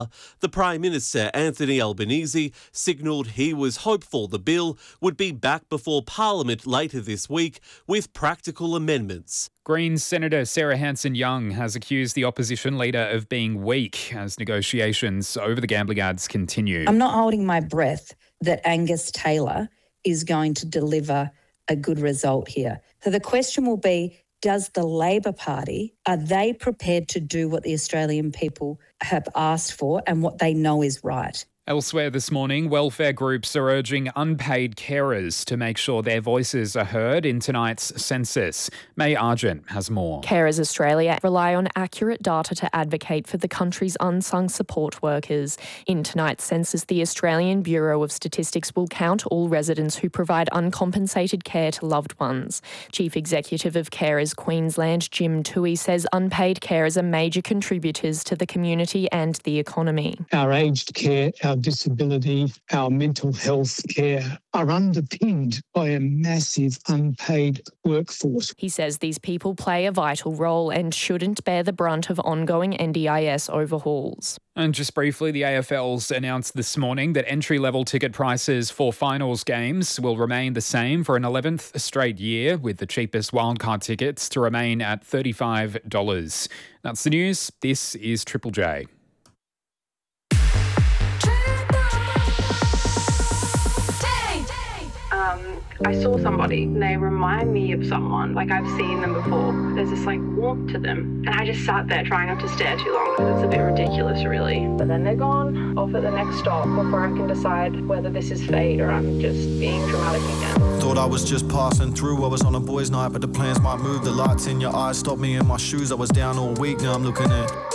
The Prime Minister, Anthony Albanese, signalled he was hopeful the bill would be back before Parliament later this week with practical amendments. Greens Senator Sarah Hanson-Young has accused the opposition leader of being weak as negotiations over the gambling ads continue. I'm not holding my breath that Angus Taylor is going to deliver a good result here. So the question will be, does the Labor Party, are they prepared to do what the Australian people have asked for and what they know is right? Elsewhere this morning, welfare groups are urging unpaid carers to make sure their voices are heard in tonight's census. May Argent has more. Carers Australia rely on accurate data to advocate for the country's unsung support workers. In tonight's census, the Australian Bureau of Statistics will count all residents who provide uncompensated care to loved ones. Chief Executive of Carers Queensland, Jim Toohey, says unpaid carers are major contributors to the community and the economy. Our aged care, our disability, our mental health care are underpinned by a massive unpaid workforce. He says these people play a vital role and shouldn't bear the brunt of ongoing NDIS overhauls. And just briefly, the AFL's announced this morning that entry-level ticket prices for finals games will remain the same for an 11th straight year, with the cheapest wildcard tickets to remain at $35. That's the news. This is Triple J. I saw somebody and they remind me of someone, like I've seen them before. There's this warmth to them. And I just sat there trying not to stare too long because it's a bit ridiculous, really. But then they're gone, off at the next stop before I can decide whether this is fate or I'm just being dramatic again. Thought I was just passing through, I was on a boys' night, but the plans might move. The lights in your eyes stopped me in my shoes. I was down all week, now I'm looking at